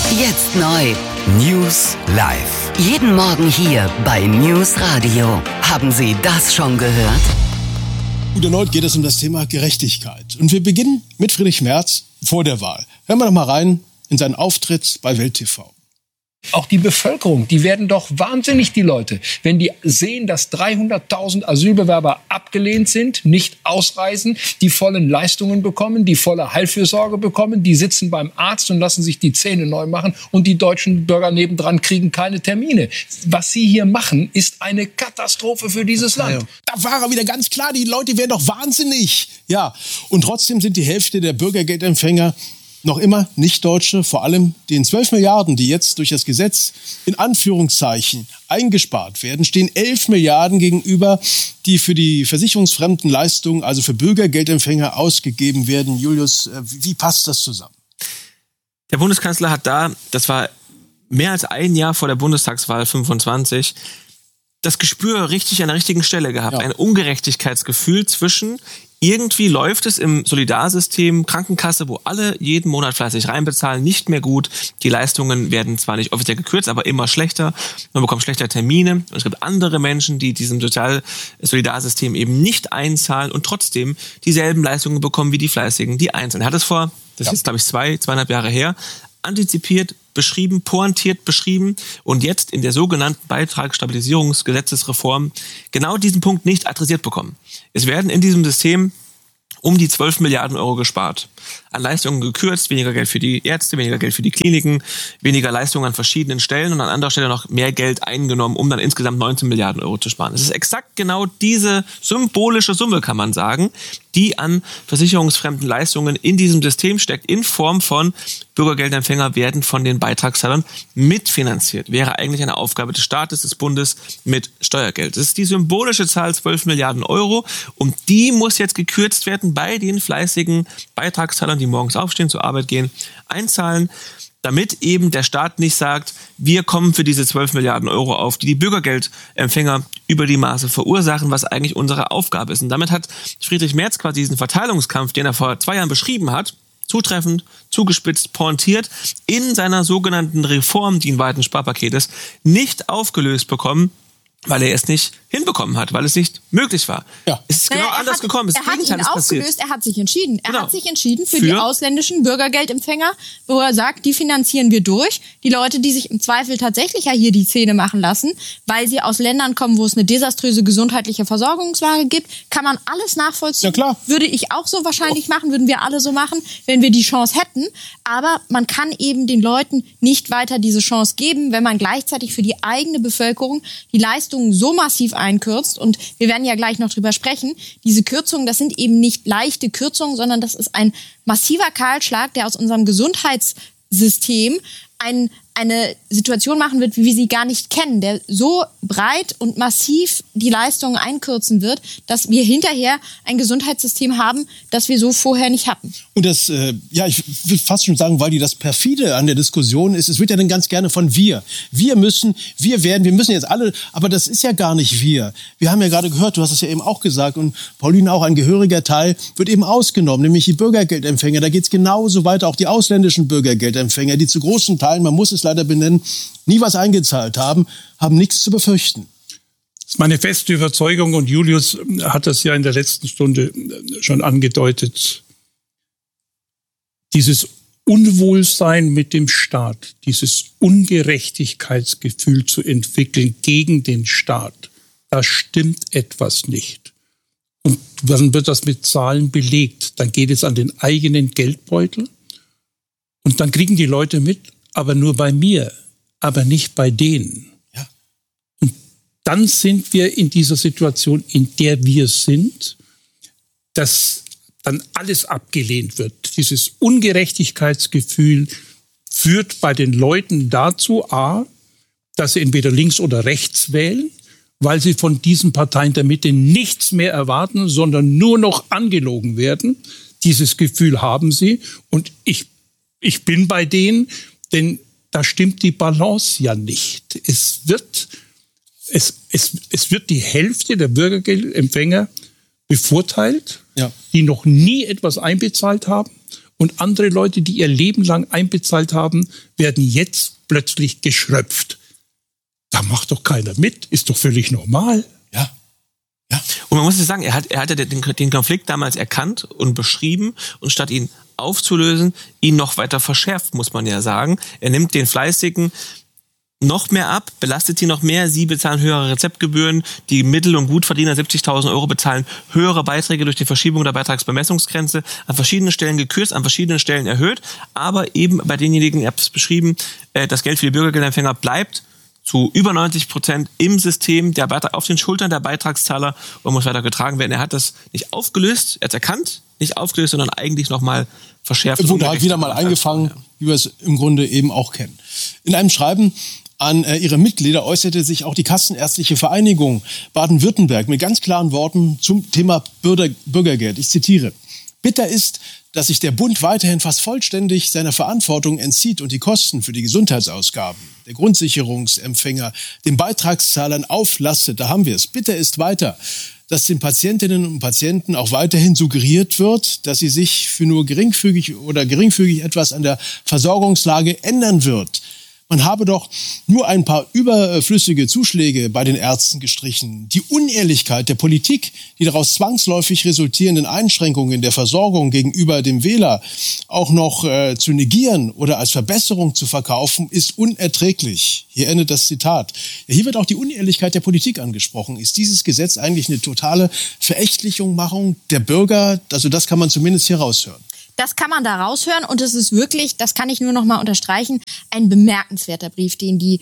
Jetzt neu. News live. Jeden Morgen hier bei News Radio. Haben Sie das schon gehört? Und erneut geht es um das Thema Gerechtigkeit. Und wir beginnen mit Friedrich Merz vor der Wahl. Hören wir noch mal rein in seinen Auftritt bei Welt TV. Auch die Bevölkerung, die werden doch wahnsinnig, die Leute, wenn die sehen, dass 300.000 Asylbewerber abgelehnt sind, nicht ausreisen, die vollen Leistungen bekommen, die volle Heilfürsorge bekommen, die sitzen beim Arzt und lassen sich die Zähne neu machen und die deutschen Bürger nebendran kriegen keine Termine. Was sie hier machen, ist eine Katastrophe für dieses Land. Da war er wieder ganz klar, die Leute werden doch wahnsinnig. Ja, und trotzdem sind die Hälfte der Bürgergeldempfänger noch immer Nicht-Deutsche, vor allem den 12 Milliarden, die jetzt durch das Gesetz in Anführungszeichen eingespart werden, stehen 11 Milliarden gegenüber, die für die versicherungsfremden Leistungen, also für Bürgergeldempfänger, ausgegeben werden. Julius, wie passt das zusammen? Der Bundeskanzler hat das war mehr als ein Jahr vor der Bundestagswahl 25, das Gespür richtig an der richtigen Stelle gehabt. Ja. Ein Ungerechtigkeitsgefühl zwischen irgendwie läuft es im Solidarsystem Krankenkasse, wo alle jeden Monat fleißig reinbezahlen, nicht mehr gut. Die Leistungen werden zwar nicht offiziell gekürzt, aber immer schlechter. Man bekommt schlechter Termine. Und es gibt andere Menschen, die diesem Solidarsystem eben nicht einzahlen und trotzdem dieselben Leistungen bekommen wie die Fleißigen, die einzahlen. Er hat es vor, das ist jetzt glaube ich 2,5 Jahre her, antizipiert, beschrieben, pointiert beschrieben und jetzt in der sogenannten Beitragsstabilisierungsgesetzesreform genau diesen Punkt nicht adressiert bekommen. Es werden in diesem System um die 12 Milliarden Euro gespart. An Leistungen gekürzt, weniger Geld für die Ärzte, weniger Geld für die Kliniken, weniger Leistungen an verschiedenen Stellen und an anderer Stelle noch mehr Geld eingenommen, um dann insgesamt 19 Milliarden Euro zu sparen. Es ist exakt genau diese symbolische Summe, kann man sagen, die an versicherungsfremden Leistungen in diesem System steckt, in Form von Bürgergeldempfänger werden von den Beitragszahlern mitfinanziert. Wäre eigentlich eine Aufgabe des Staates, des Bundes mit Steuergeld. Das ist die symbolische Zahl 12 Milliarden Euro und die muss jetzt gekürzt werden bei den fleißigen Beitragszahlern, die morgens aufstehen, zur Arbeit gehen, einzahlen, damit eben der Staat nicht sagt, wir kommen für diese 12 Milliarden Euro auf, die Bürgergeldempfänger über die Maße verursachen, was eigentlich unsere Aufgabe ist. Und damit hat Friedrich Merz quasi diesen Verteilungskampf, den er vor 2 Jahren beschrieben hat, zutreffend, zugespitzt, pointiert, in seiner sogenannten Reform, die ein weites Sparpaket ist, nicht aufgelöst bekommen, weil er es nicht hinbekommen hat, weil es nicht möglich war. Ja. Es ist genau anders gekommen. Er hat ihn aufgelöst, er hat sich entschieden. Er hat sich entschieden für die ausländischen Bürgergeldempfänger, wo er sagt, die finanzieren wir durch. Die Leute, die sich im Zweifel tatsächlich ja hier die Zähne machen lassen, weil sie aus Ländern kommen, wo es eine desaströse gesundheitliche Versorgungslage gibt, kann man alles nachvollziehen. Ja, klar. Würde ich auch so wahrscheinlich machen, würden wir alle so machen, wenn wir die Chance hätten. Aber man kann eben den Leuten nicht weiter diese Chance geben, wenn man gleichzeitig für die eigene Bevölkerung die Leistungen so massiv einkürzt. Und wir werden ja gleich noch drüber sprechen. Diese Kürzungen, das sind eben nicht leichte Kürzungen, sondern das ist ein massiver Kahlschlag, der aus unserem Gesundheitssystem eine Situation machen wird, wie wir sie gar nicht kennen, der so breit und massiv die Leistungen einkürzen wird, dass wir hinterher ein Gesundheitssystem haben, das wir so vorher nicht hatten. Und das, ich will fast schon sagen, weil das perfide an der Diskussion ist, es wird ja dann ganz gerne von wir müssen jetzt alle, aber das ist ja gar nicht wir. Wir haben ja gerade gehört, du hast es ja eben auch gesagt und Pauline auch, ein gehöriger Teil wird eben ausgenommen, nämlich die Bürgergeldempfänger. Da geht es genauso weiter, auch die ausländischen Bürgergeldempfänger, die zu großen Teilen, man muss es leider benennen, nie was eingezahlt haben nichts zu befürchten. Das ist meine feste Überzeugung und Julius hat das ja in der letzten Stunde schon angedeutet. Dieses Unwohlsein mit dem Staat, dieses Ungerechtigkeitsgefühl zu entwickeln gegen den Staat, da stimmt etwas nicht. Und dann wird das mit Zahlen belegt. Dann geht es an den eigenen Geldbeutel und dann kriegen die Leute mit, aber nur bei mir, aber nicht bei denen. Ja. Und dann sind wir in dieser Situation, in der wir sind, dass dann alles abgelehnt wird. Dieses Ungerechtigkeitsgefühl führt bei den Leuten dazu, dass sie entweder links oder rechts wählen, weil sie von diesen Parteien der Mitte nichts mehr erwarten, sondern nur noch angelogen werden. Dieses Gefühl haben sie. Und ich bin bei denen, denn da stimmt die Balance ja nicht. Es wird die Hälfte der Bürgergeldempfänger bevorteilt, die noch nie etwas einbezahlt haben. Und andere Leute, die ihr Leben lang einbezahlt haben, werden jetzt plötzlich geschröpft. Da macht doch keiner mit. Ist doch völlig normal. Ja. Ja. Und man muss ja sagen, er hat ja den Konflikt damals erkannt und beschrieben und statt ihn aufzulösen, ihn noch weiter verschärft, muss man ja sagen. Er nimmt den Fleißigen noch mehr ab, belastet sie noch mehr. Sie bezahlen höhere Rezeptgebühren. Die Mittel- und Gutverdiener 70.000 Euro bezahlen höhere Beiträge durch die Verschiebung der Beitragsbemessungsgrenze. An verschiedenen Stellen gekürzt, an verschiedenen Stellen erhöht. Aber eben bei denjenigen, ihr habt es beschrieben, das Geld für die Bürgergeldempfänger bleibt zu über 90% im System, der Beitrag auf den Schultern der Beitragszahler und muss weiter getragen werden. Er hat das nicht aufgelöst, er hat es erkannt, nicht aufgelöst, sondern eigentlich nochmal verschärft. Wurde halt wieder mal eingefangen, wie wir es im Grunde eben auch kennen. In einem Schreiben an ihre Mitglieder äußerte sich auch die Kassenärztliche Vereinigung Baden-Württemberg mit ganz klaren Worten zum Thema Bürgergeld. Ich zitiere: Bitter ist, dass sich der Bund weiterhin fast vollständig seiner Verantwortung entzieht und die Kosten für die Gesundheitsausgaben der Grundsicherungsempfänger den Beitragszahlern auflastet. Da haben wir es. Bitter ist weiter, dass den Patientinnen und Patienten auch weiterhin suggeriert wird, dass sie sich für nur geringfügig etwas an der Versorgungslage ändern wird. Man habe doch nur ein paar überflüssige Zuschläge bei den Ärzten gestrichen. Die Unehrlichkeit der Politik, die daraus zwangsläufig resultierenden Einschränkungen der Versorgung gegenüber dem Wähler auch noch zu negieren oder als Verbesserung zu verkaufen, ist unerträglich. Hier endet das Zitat. Ja, hier wird auch die Unehrlichkeit der Politik angesprochen. Ist dieses Gesetz eigentlich eine totale Verächtlichmachung der Bürger? Also das kann man zumindest hier raushören. Das kann man da raushören und es ist wirklich, das kann ich nur noch mal unterstreichen, ein bemerkenswerter Brief, den die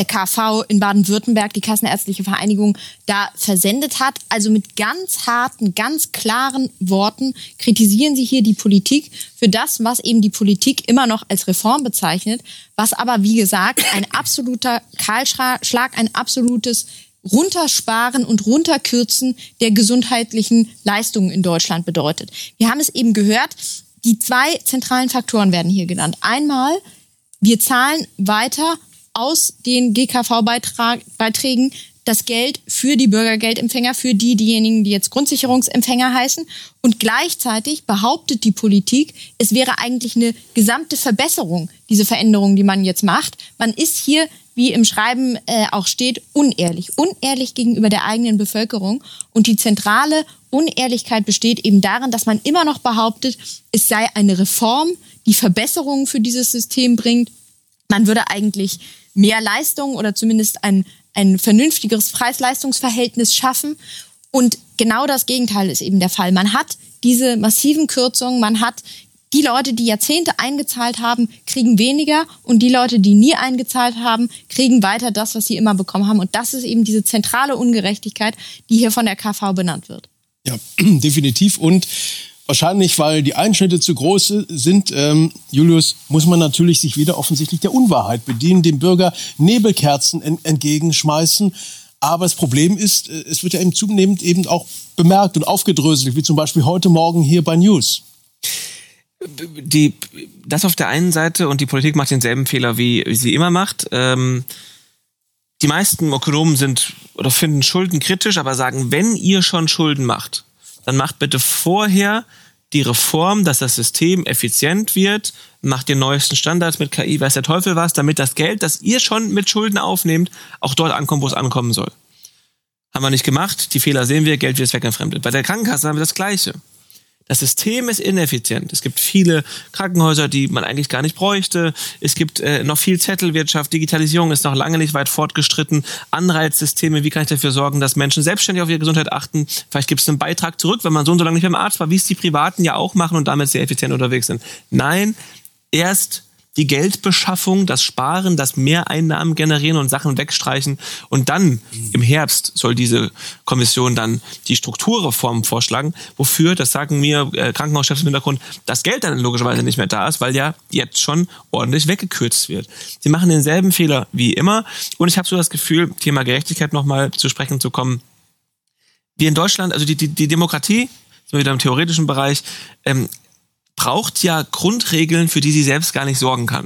KV in Baden-Württemberg, die Kassenärztliche Vereinigung, da versendet hat. Also mit ganz harten, ganz klaren Worten kritisieren sie hier die Politik für das, was eben die Politik immer noch als Reform bezeichnet, was aber, wie gesagt, ein absoluter Kahlschlag, ein absolutes Runtersparen und Runterkürzen der gesundheitlichen Leistungen in Deutschland bedeutet. Wir haben es eben gehört, die zwei zentralen Faktoren werden hier genannt. Einmal, wir zahlen weiter aus den GKV-Beiträgen das Geld für die Bürgergeldempfänger, für diejenigen, die jetzt Grundsicherungsempfänger heißen. Und gleichzeitig behauptet die Politik, es wäre eigentlich eine gesamte Verbesserung, diese Veränderung, die man jetzt macht. Man ist hier, wie im Schreiben auch steht, unehrlich. Unehrlich gegenüber der eigenen Bevölkerung. Und die zentrale Unehrlichkeit besteht eben darin, dass man immer noch behauptet, es sei eine Reform, die Verbesserungen für dieses System bringt. Man würde eigentlich mehr Leistung oder zumindest ein vernünftigeres Preis-Leistungs-Verhältnis schaffen. Und genau das Gegenteil ist eben der Fall. Man hat diese massiven Kürzungen, man hat die Leute, die Jahrzehnte eingezahlt haben, kriegen weniger und die Leute, die nie eingezahlt haben, kriegen weiter das, was sie immer bekommen haben. Und das ist eben diese zentrale Ungerechtigkeit, die hier von der KV benannt wird. Ja, definitiv. Und wahrscheinlich, weil die Einschnitte zu groß sind, Julius, muss man natürlich sich wieder offensichtlich der Unwahrheit bedienen, dem Bürger Nebelkerzen entgegenschmeißen. Aber das Problem ist, es wird ja eben zunehmend eben auch bemerkt und aufgedröselt, wie zum Beispiel heute Morgen hier bei News. Das auf der einen Seite, und die Politik macht denselben Fehler, wie sie immer macht. Die meisten Ökonomen sind oder finden Schulden kritisch, aber sagen, wenn ihr schon Schulden macht, dann macht bitte vorher die Reform, dass das System effizient wird, macht den neuesten Standards mit KI, weiß der Teufel was, damit das Geld, das ihr schon mit Schulden aufnehmt, auch dort ankommt, wo es ankommen soll. Haben wir nicht gemacht, die Fehler sehen wir, Geld wird zweckentfremdet. Bei der Krankenkasse haben wir das Gleiche. Das System ist ineffizient. Es gibt viele Krankenhäuser, die man eigentlich gar nicht bräuchte. Es gibt noch viel Zettelwirtschaft. Digitalisierung ist noch lange nicht weit fortgeschritten. Anreizsysteme, wie kann ich dafür sorgen, dass Menschen selbstständig auf ihre Gesundheit achten? Vielleicht gibt es einen Beitrag zurück, wenn man so und so lange nicht beim Arzt war, wie es die Privaten ja auch machen und damit sehr effizient unterwegs sind. Nein, erst die Geldbeschaffung, das Sparen, das Mehreinnahmen generieren und Sachen wegstreichen. Und dann im Herbst soll diese Kommission dann die Strukturreform vorschlagen, wofür, das sagen mir Krankenhauschefs im Hintergrund, das Geld dann logischerweise nicht mehr da ist, weil ja jetzt schon ordentlich weggekürzt wird. Sie machen denselben Fehler wie immer. Und ich habe so das Gefühl, Thema Gerechtigkeit nochmal zu sprechen zu kommen. Wir in Deutschland, also die Demokratie, sind wir wieder im theoretischen Bereich, braucht ja Grundregeln, für die sie selbst gar nicht sorgen kann.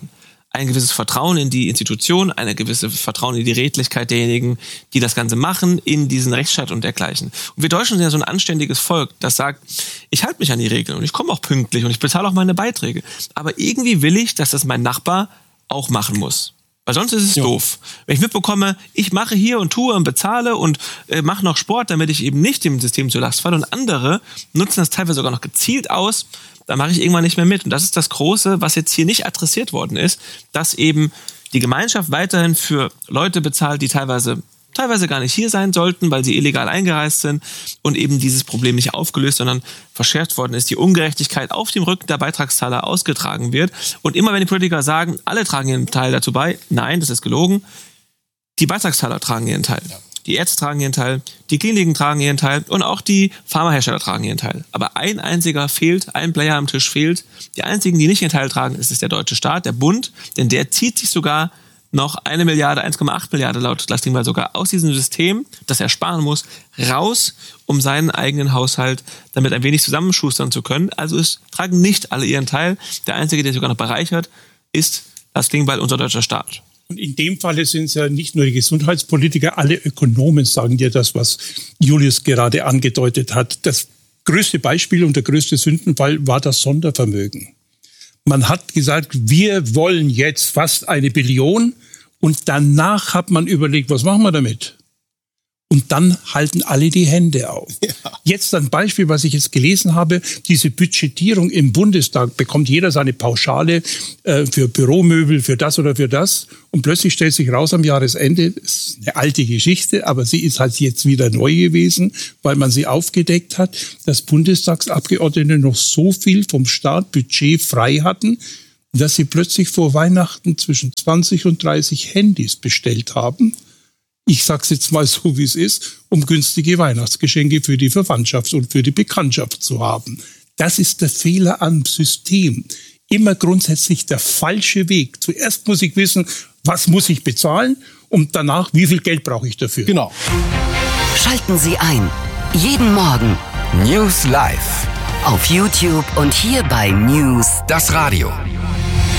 ein gewisses Vertrauen in die Institution, ein gewisses Vertrauen in die Redlichkeit derjenigen, die das Ganze machen, in diesen Rechtsstaat und dergleichen. Und wir Deutschen sind ja so ein anständiges Volk, das sagt, ich halte mich an die Regeln und ich komme auch pünktlich und ich bezahle auch meine Beiträge. Aber irgendwie will ich, dass das mein Nachbar auch machen muss. Weil sonst ist es doof. Wenn ich mitbekomme, ich mache hier und tue und bezahle und mache noch Sport, damit ich eben nicht dem System zur Last falle und andere nutzen das teilweise sogar noch gezielt aus, dann mache ich irgendwann nicht mehr mit. Und das ist das Große, was jetzt hier nicht adressiert worden ist, dass eben die Gemeinschaft weiterhin für Leute bezahlt, die teilweise gar nicht hier sein sollten, weil sie illegal eingereist sind und eben dieses Problem nicht aufgelöst, sondern verschärft worden ist, die Ungerechtigkeit auf dem Rücken der Beitragszahler ausgetragen wird. Und immer wenn die Politiker sagen, alle tragen ihren Teil dazu bei, nein, das ist gelogen, die Beitragszahler tragen ihren Teil. Ja. Die Ärzte tragen ihren Teil, die Kliniken tragen ihren Teil und auch die Pharmahersteller tragen ihren Teil. Aber ein einziger fehlt, ein Player am Tisch fehlt. Die einzigen, die nicht ihren Teil tragen, ist der deutsche Staat, der Bund, denn der zieht sich sogar noch 1 Milliarde, 1,8 Milliarden laut Lastingwald sogar aus diesem System, das er sparen muss, raus, um seinen eigenen Haushalt damit ein wenig zusammenschustern zu können. Also es tragen nicht alle ihren Teil. Der Einzige, der sogar noch bereichert, ist Lastingwald, unser deutscher Staat. Und in dem Falle sind es ja nicht nur die Gesundheitspolitiker, alle Ökonomen sagen dir das, was Julius gerade angedeutet hat. Das größte Beispiel und der größte Sündenfall war das Sondervermögen. Man hat gesagt, wir wollen jetzt fast 1 Billion und danach hat man überlegt, was machen wir damit? Und dann halten alle die Hände auf. Ja. Jetzt ein Beispiel, was ich jetzt gelesen habe, diese Budgetierung im Bundestag, bekommt jeder seine Pauschale für Büromöbel, für das oder für das. Und plötzlich stellt sich raus am Jahresende, das ist eine alte Geschichte, aber sie ist halt jetzt wieder neu gewesen, weil man sie aufgedeckt hat, dass Bundestagsabgeordnete noch so viel vom Staat Budget frei hatten, dass sie plötzlich vor Weihnachten zwischen 20 und 30 Handys bestellt haben. Ich sag's jetzt mal so, wie es ist, um günstige Weihnachtsgeschenke für die Verwandtschaft und für die Bekanntschaft zu haben. Das ist der Fehler am System. Immer grundsätzlich der falsche Weg. Zuerst muss ich wissen, was muss ich bezahlen und danach, wie viel Geld brauche ich dafür. Genau. Schalten Sie ein. Jeden Morgen. News Live. Auf YouTube und hier bei News. Das Radio.